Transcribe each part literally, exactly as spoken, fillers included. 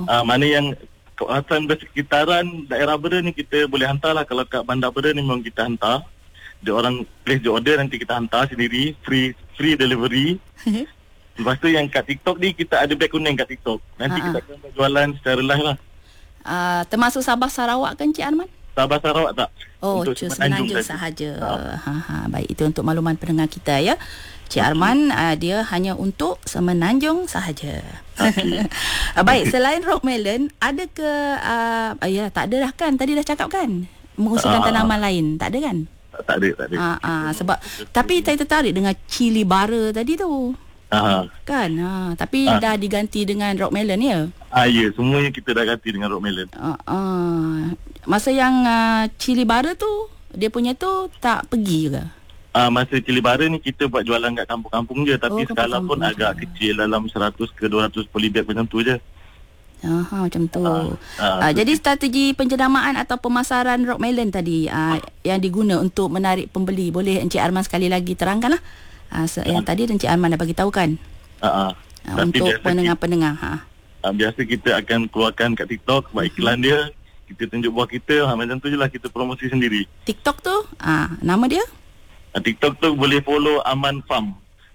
Uh, mana yang kawasan bersekitaran daerah Bera ni kita boleh hantar lah. Kalau kat Bandar Bera ni memang kita hantar. Dia orang place the order, nanti kita hantar sendiri. Free free delivery. Lepas tu yang kat TikTok ni kita ada beg kuning kat TikTok. Nanti uh-huh. kita akan jualan secara live lah. Uh, termasuk Sabah Sarawak kan Cik Arman? Sabah Sarawak tak. Oh, Semenanjung sahaja. Ha. Ha, ha. Baik, itu untuk makluman pendengar kita ya. Cik Arman uh, dia hanya untuk Semenanjung sahaja. Okay. uh, baik, selain rock melon, ada ke uh, uh, ya tak ada dah kan? Tadi dah cakap kan? Mengusulkan uh, tanaman lain, tak ada kan? Tak, tak ada, tak ada. Uh, uh, sebab tapi saya tertarik dengan cili bara tadi tu. Uh, kan? Ha, tapi uh, dah diganti dengan rock melon ya? Ah ya, semuanya kita dah ganti dengan rock melon. Uh, uh, masa yang uh, cili bara tu, dia punya tu tak pergi ke? Ah, uh, masa cili bara ni kita buat jualan kat kampung-kampung je. Tapi oh, skala pun je. Agak kecil, dalam seratus ke dua ratus polybag macam tu je. Aha, macam tu. Uh, uh, uh, jadi strategi penjenamaan atau pemasaran rock melon tadi uh, yang diguna untuk menarik pembeli, boleh Encik Arman sekali lagi terangkan lah. Uh, so, uh, yang tadi Encik Arman dah bagi tahu kan? Uh, uh, uh, untuk pendengar-pendengar. Ha. Uh, biasa kita akan keluarkan kat TikTok, buat iklan uh-huh. dia. Kita tunjuk buah kita, ha, macam tu je lah kita promosi sendiri. TikTok tu, uh, nama dia? Uh, TikTok tu boleh follow Aman Farm.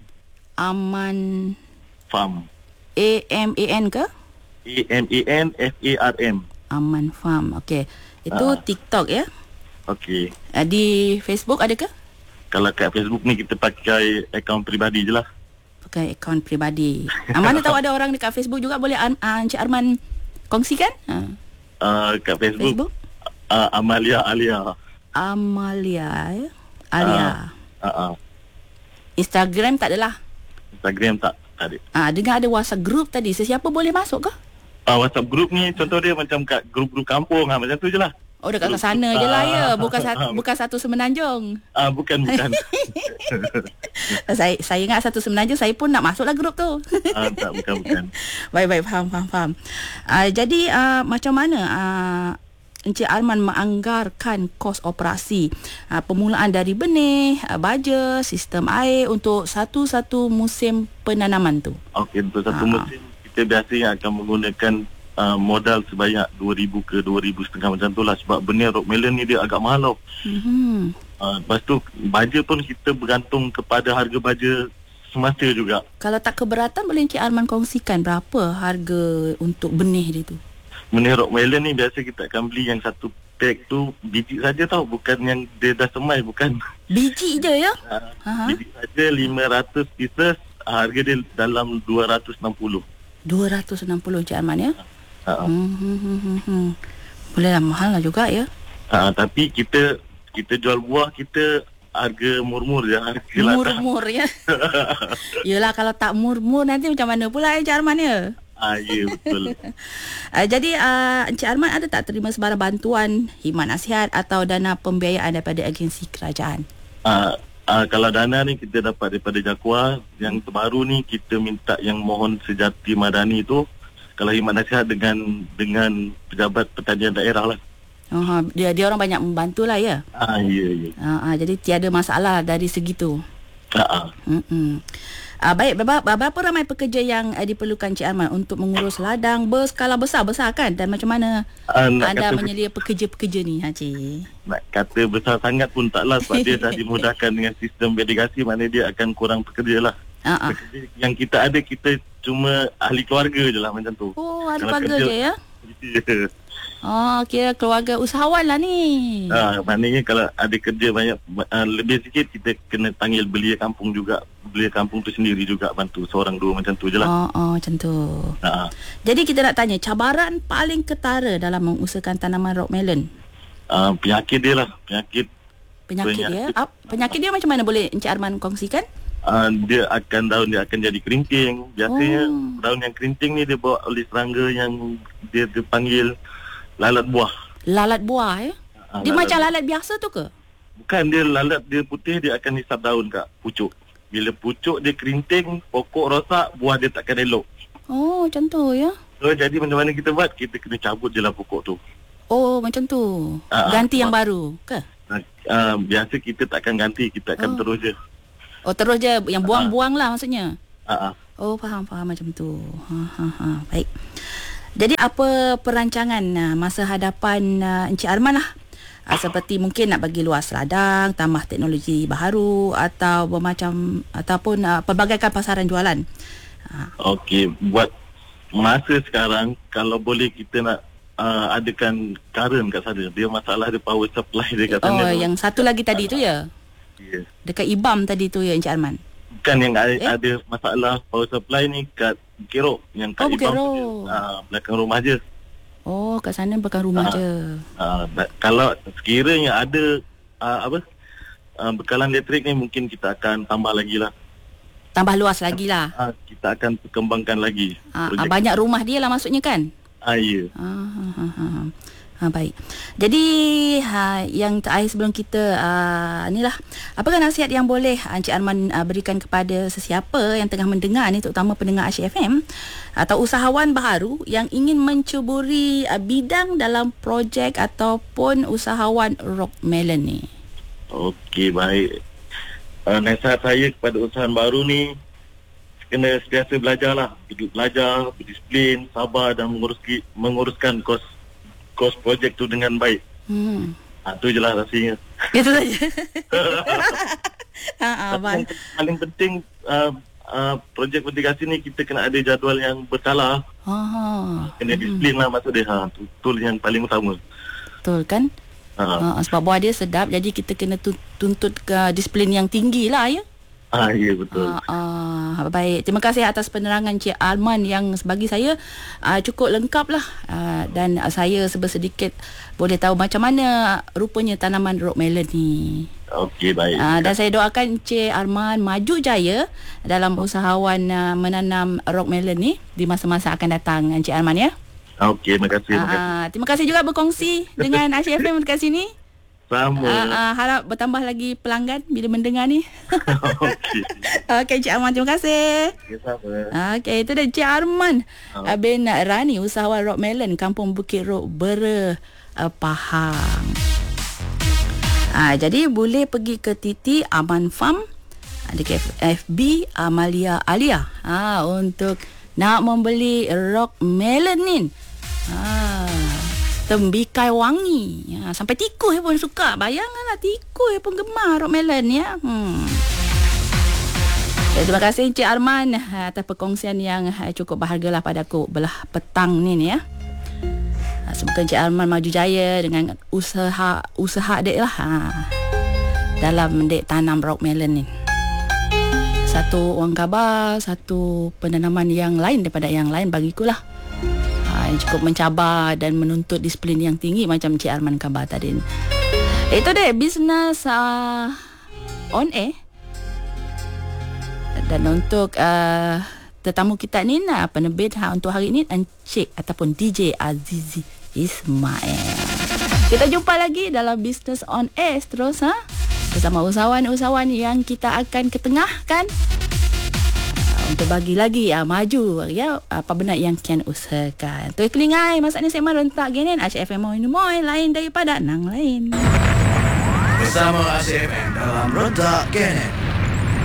Aman Farm. A M A N ke? A M A N F A R M. Aman Farm. Okey. Itu uh, TikTok ya? Okey. Uh, di Facebook ada ke? Kalau kat Facebook ni kita pakai akaun peribadi je lah. Pakai akaun peribadi. uh, mana tahu ada orang dekat Facebook juga, boleh uh, Encik Arman kongsikan? Uh. Uh, kat Facebook, Facebook? Uh, Amalia Alia. Amalia ya? Alia. Uh, uh, uh. Instagram tak adalah? Instagram tak, tak ada. Ah, dengar ada WhatsApp group tadi. Sesiapa boleh masuk ke? Uh, WhatsApp group ni contoh dia macam kat grup-grup kampung ha, macam tu je lah. Oh, dekat group, sana uh, je lah ya. Bukan satu, bukan satu Semenanjung. Ah, uh, bukan bukan. saya saya ingat satu Semenanjung, saya pun nak masuklah grup tu. Ah, uh, tak, bukan bukan. Baik baik, faham faham faham. Uh, jadi uh, macam mana uh, Encik Arman menganggarkan kos operasi uh, permulaan dari benih, uh, baja, sistem air untuk satu-satu musim penanaman tu? Okey, untuk satu uh. musim kita biasanya akan menggunakan uh, modal sebanyak dua ribu ke dua ribu setengah macam tu lah. Sebab benih rock melon ni dia agak mahal tau. Mm-hmm. Uh, lepas tu baja pun kita bergantung kepada harga baja semasa juga. Kalau tak keberatan, boleh Encik Arman kongsikan berapa harga untuk benih dia tu? Benih rock melon ni biasa kita akan beli yang satu pack tu biji saja tau, bukan yang dia dah semai, bukan. Biji je ya? Uh, uh-huh. Biji saja lima ratus pieces, harga dia dalam dua ratus enam puluh. dua ratus enam puluh Encik Arman ya? Uh-huh. Hmm, hmm, hmm, hmm. Boleh lah, mahal lah juga ya. Uh, tapi kita kita jual buah kita harga murmur je, harga murmur ya. Yelah, kalau tak murmur nanti macam mana pula Encik Arman ya? Ah, ya, betul. uh, jadi uh, Encik Arman ada tak terima sebarang bantuan, khidmat nasihat atau dana pembiayaan daripada agensi kerajaan? Uh, uh, kalau dana ni kita dapat daripada Jakwa. Yang terbaru ni kita minta yang Mohon Sejati Madani tu. Kalau khidmat nasihat dengan dengan pejabat pertanian daerah lah. Oh, dia dia orang banyak membantu lah ya? Ah, ya, ya. Uh, uh, jadi tiada masalah dari segitu. Ah, uh-uh. Uh, baik, berapa, berapa ramai pekerja yang uh, diperlukan Cik Arman untuk mengurus ladang berskala besar-besar kan? Dan macam mana uh, anda menyedia pekerja-pekerja ni, ha, Cik? Nak kata besar sangat pun taklah, sebab dia dah dimudahkan dengan sistem delegasi, mana dia akan kurang pekerja lah. Uh-uh. Pekerja yang kita ada, kita cuma ahli keluarga je lah macam tu. Oh, ahli keluarga je ya? Ya. Oh, kira keluarga usahawan lah ni. Ah, maknanya kalau ada kerja banyak, uh, lebih sikit kita kena panggil belia kampung juga. Belia kampung tu sendiri juga bantu, seorang dua macam tu je lah. Oh, oh macam tu. Ah. Jadi kita nak tanya, cabaran paling ketara dalam mengusahakan tanaman rock melon? Uh, penyakit dia lah, penyakit. Penyakit, penyakit dia? Ah, penyakit dia macam mana, boleh Encik Arman kongsikan? Uh, dia akan, daun dia akan jadi kerinting. Biasanya oh. daun yang kerinting ni dia bawa oleh serangga yang dia dipanggil lalat buah. Lalat buah ya? Uh, dia lalat macam lalat biasa tu ke? Bukan, dia lalat dia putih, dia akan hisap daun kat pucuk. Bila pucuk dia kerinting, pokok rosak, buah dia takkan elok. Oh, macam tu ya? So, jadi macam mana kita buat? Kita kena cabut je lah pokok tu. Oh, macam tu. Uh, ganti uh, yang uh, baru ke? Uh, uh, biasa kita takkan ganti, kita akan oh. terus je. Oh, terus je, yang buang-buang uh, lah maksudnya? Uh, uh. Oh, faham, faham macam tu. Ha, ha, ha. Baik. Jadi apa perancangan uh, masa hadapan uh, Encik Arman lah? Uh, seperti mungkin nak bagi luas ladang, tambah teknologi baharu atau bermacam ataupun uh, pelbagaikan pasaran jualan. Uh. Okey, buat masa sekarang kalau boleh kita nak uh, adakan current kat sana. Dia masalah dia power supply dia kat sana. Oh, yang satu lagi tadi tu ya? Ya. Dekat I B A M tadi tu ya Encik Arman? Bukan yang ada, Eh? ada masalah power supply ni kat Bukit yang kat Oh, Bukit Ibam tu Road. dia, uh, belakang rumah je. Oh, kat sana belakang rumah Ah. je. Uh, kalau sekiranya ada uh, apa uh, bekalan elektrik ni mungkin kita akan tambah lagi lah. Tambah luas lagi lah. Uh, kita akan kembangkan lagi. Ah, projek. banyak rumah dia lah maksudnya kan? Ah, ya. Ah, ha, ha, ha. Ha, baik. Jadi ha, yang terakhir sebelum kita uh, inilah, apakah nasihat yang boleh Encik Arman uh, berikan kepada sesiapa yang tengah mendengar ni, terutama pendengar Asyik F M atau usahawan baharu yang ingin mencuburi uh, bidang dalam projek ataupun usahawan Rock Melon ni? Okey, baik. Uh, nasihat saya kepada usahawan baru ni, kena sentiasa belajarlah. Belajar, berdisiplin, sabar dan mengurus, menguruskan kos kos projek tu dengan baik. Hmm. Ha, tu je lah rasanya. Itu saja. ha, ha, Yang paling penting uh, uh, projek mitigasi ni kita kena ada jadual yang berkala. Ha, ha. Kena disiplin lah maksud dia. Ha, tu, tu yang paling utama. Betul kan? Ha. Ha, sebab buah dia sedap, jadi kita kena tuntut ke disiplin yang tinggi lah ya. Ah, ya betul. Ah, ah, baik. Terima kasih atas penerangan Cik Arman yang bagi saya ah, cukup lengkap lah. Ah, dan ah, saya sebersedikit boleh tahu macam mana rupanya tanaman rock melon ni. Okey, baik. Ah, dan saya doakan Cik Arman maju jaya dalam usahawan ah, menanam rock melon ni di masa-masa akan datang, Cik Arman ya. Okey, terima kasih. Terima kasih. Ah, terima kasih juga berkongsi dengan Asyik F M dekat sini. Sama. Ah, ah, harap bertambah lagi pelanggan bila mendengar ni. Okey. Okey Cik Arman, terima kasih. Ya, sama. Okey, itu dia Cik Arman Oh. uh. bin Rani, usahawan Rock Melon, Kampung Bukit Road, Bera, uh, Pahang. Ah, jadi boleh pergi ke Titi Aman Farm dekat F B Amalia Alia ah, untuk nak membeli Rock Melon ni. Ah, tembikai wangi. Ya, sampai tikus pun suka. Bayangkanlah tikus pun gemar rock melon ya. Hmm. Ya, terima kasih Encik Arman atas perkongsian yang cukup berhargalah padaku belah petang ni ni ya. Semoga Encik Arman maju jaya dengan usaha usaha dek lah ha, dalam dek tanam rock melon ni. Satu orang khabar, satu penanaman yang lain daripada yang lain bagiku lah. Yang cukup mencabar dan menuntut disiplin yang tinggi macam Cik Arman khabar tadi. Itu deh bisnes uh, on air. Dan untuk uh, tetamu kita ni nah, penerbit ha, untuk hari ini Encik ataupun D J Azizi Ismail. Kita jumpa lagi dalam bisnes on air terus ha, bersama usahawan-usahawan yang kita akan ketengahkan untuk bagi lagi ya, maju ya, apa benar yang kian usahakan. Tu kelingai masa ni saya mahu rentak gini Asyik F M ini moy lain daripada nang lain. Bersama Asyik F M dalam Rentak Genen.